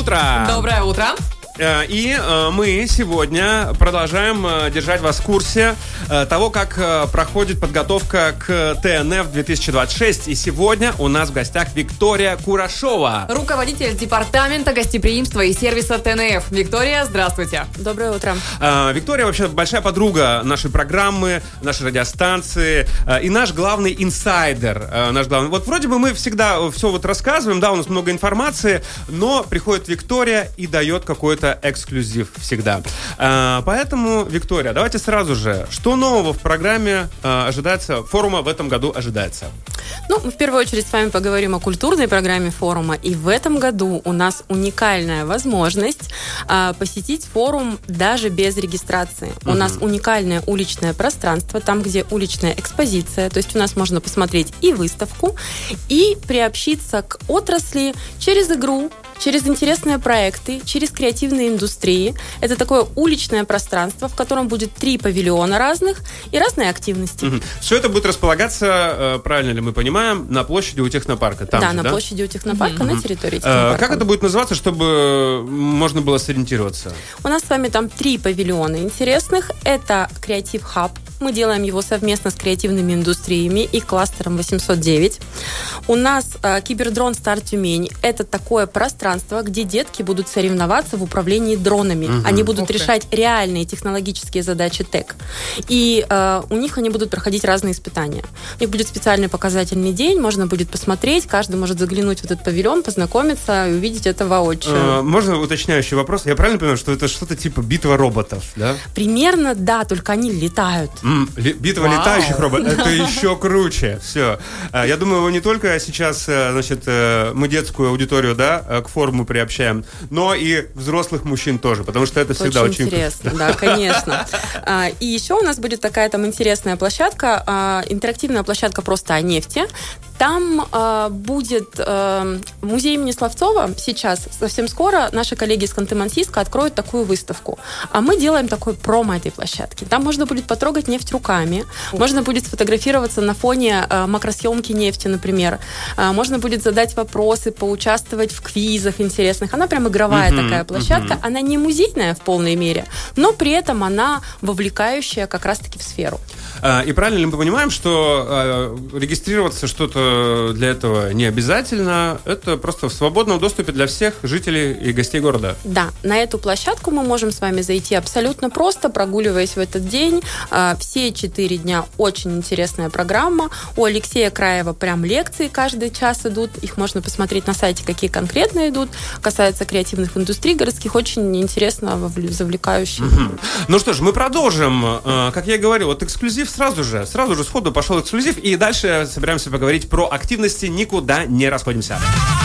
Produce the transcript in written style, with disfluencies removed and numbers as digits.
утро! Доброе утро! И мы сегодня продолжаем держать вас в курсе того, как проходит подготовка к ТНФ 2026. И сегодня у нас в гостях Виктория Курашова, руководитель департамента гостеприимства и сервиса ТНФ. Виктория, здравствуйте. Доброе утро. Виктория вообще большая подруга нашей программы, нашей радиостанции и наш главный инсайдер. Вот вроде бы мы всегда все вот рассказываем, да, у нас много информации, но приходит Виктория и дает какой-то эксклюзив всегда. Поэтому, Виктория, давайте сразу же, что нового в программе ожидается, форума в этом году ожидается? Ну, в первую очередь с вами поговорим о культурной программе форума. И в этом году у нас уникальная возможность посетить форум даже без регистрации. У нас уникальное уличное пространство, там, где уличная экспозиция. То есть у нас можно посмотреть и выставку, и приобщиться к отрасли через игру, через интересные проекты, через креативные индустрии. Это такое уличное пространство, в котором будет 3 павильона разных и разные активности. Все это будет располагаться, правильно ли мы понимаем, на площади у технопарка? Там да, же, на площади у технопарка, на территории технопарка. Как это будет называться, чтобы можно было сориентироваться? У нас с вами там 3 павильона интересных. Это Креатив Хаб. Мы делаем его совместно с креативными индустриями и кластером 809. У нас Кибердрон Старт Тюмень. Это такое пространство, где детки будут соревноваться в управлении дронами. Они будут решать реальные технологические задачи ТЭК. И у них они будут проходить разные испытания. У них будет специальный показательный день, можно будет посмотреть, каждый может заглянуть в этот павильон, познакомиться и увидеть это воочию. Можно уточняющий вопрос? Я правильно понимаю, что это что-то типа битва роботов, да? Примерно, да, только они летают. Битва летающих роботов, это еще круче. Все. Я думаю, не только сейчас, значит, мы детскую аудиторию, да, к форуму приобщаем, но и взрослых мужчин тоже, потому что это всегда очень интересно. Да, конечно. И еще у нас будет такая там интересная площадка, интерактивная площадка просто о нефти. Там будет музей имени Славцова. Сейчас, совсем скоро, наши коллеги из Ханты-Мансийска откроют такую выставку. А мы делаем такой промо этой площадки. Там можно будет потрогать нефть руками, можно будет сфотографироваться на фоне макросъемки нефти, например. Можно будет задать вопросы, поучаствовать в квизах интересных. Она прям игровая такая площадка. Она не музейная в полной мере, но при этом она вовлекающая как раз-таки в сферу. И правильно ли мы понимаем, что регистрироваться что-то для этого не обязательно? Это просто в свободном доступе для всех жителей и гостей города? Да, на эту площадку мы можем с вами зайти абсолютно просто, прогуливаясь в этот день. Все 4 дня очень интересная программа. У Алексея Краева прям лекции каждый час идут. Их можно посмотреть на сайте, какие конкретно идут. Касается креативных индустрий городских, очень интересно, завлекающе. Ну что ж, мы продолжим. Как я и говорил, вот эксклюзив сразу же сходу пошел эксклюзив, и дальше собираемся поговорить про активности. Никуда не расходимся.